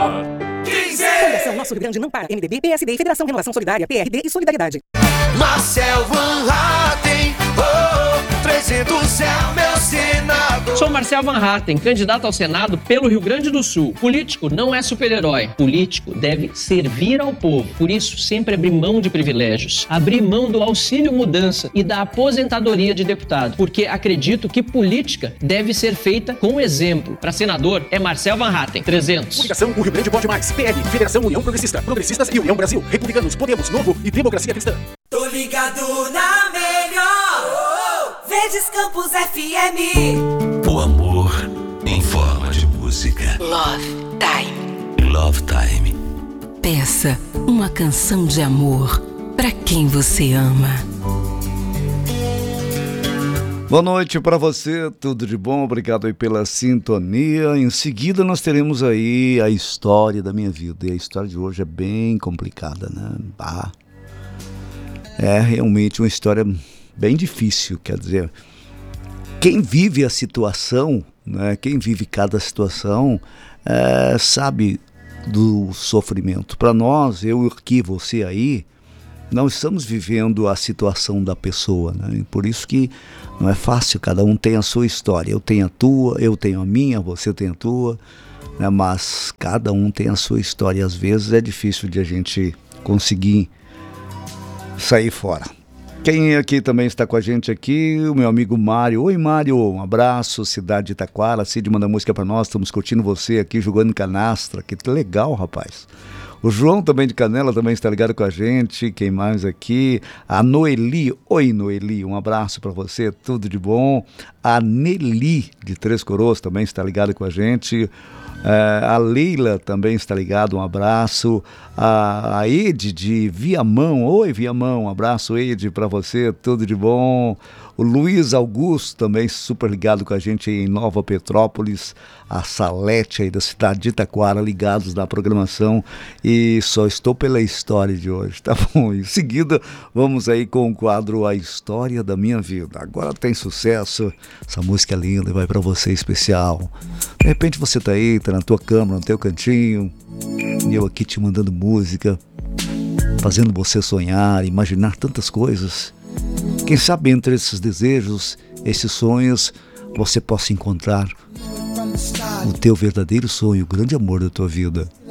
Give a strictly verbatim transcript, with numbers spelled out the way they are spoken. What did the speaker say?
quinze! Fundação Nosso Rio Grande não para. M D B, P S D, Federação Renovação Solidária, P R D e Solidariedade. Marcel Van Hatten, oh, trezentos é o meu senador. Sou Marcel Van Hatten, candidato ao Senado pelo Rio Grande do Sul. Político não é super-herói. Político deve servir ao povo. Por isso, sempre abrir mão de privilégios. Abrir mão do auxílio mudança e da aposentadoria de deputado. Porque acredito que política deve ser feita com exemplo. Para senador, é Marcel Van Hatten, trezentos. Coligação O Rio Grande Pode Mais. P L, Federação União Progressista. Progressistas e União Brasil. Republicanos, Podemos, Novo e Democracia Cristã. Tô ligado na melhor. Verdes Campos F M. O amor em forma de música. Love Time. Love Time. Peça uma canção de amor para quem você ama. Boa noite para você, tudo de bom? Obrigado aí pela sintonia. Em seguida nós teremos aí a história da minha vida. E a história de hoje é bem complicada, né? Ah, é realmente uma história bem difícil, quer dizer, quem vive a situação, né, quem vive cada situação, é, sabe do sofrimento. Para nós, eu aqui, você aí, não estamos vivendo a situação da pessoa, né? Por isso que não é fácil, cada um tem a sua história. Eu tenho a tua, eu tenho a minha, você tem a tua, né? Mas cada um tem a sua história e às vezes é difícil de a gente conseguir sair fora. Quem aqui também está com a gente aqui, o meu amigo Mário. Oi, Mário, um abraço, cidade de Itaquara. Cid manda música para nós, estamos curtindo você aqui jogando canastra. Que legal, rapaz. O João também de Canela também está ligado com a gente. Quem mais aqui? A Noeli. Oi, Noeli, um abraço para você, tudo de bom. A Nelly de Três Coroas também está ligada com a gente. É, a Leila também está ligada, um abraço. A, a Ede de Viamão. Oi, Viamão, um abraço, Ede, para você, tudo de bom. O Luiz Augusto também super ligado com a gente em Nova Petrópolis. A Salete aí da cidade de Itaquara, ligados na programação. E só estou pela história de hoje, tá bom? Em seguida, vamos aí com o quadro A História da Minha Vida. Agora tem sucesso, essa música é linda e vai pra você especial. De repente você tá aí, tá na tua cama, no teu cantinho, e eu aqui te mandando música, fazendo você sonhar, imaginar tantas coisas. Quem sabe entre esses desejos, esses sonhos, você possa encontrar o teu verdadeiro sonho, o grande amor da tua vida.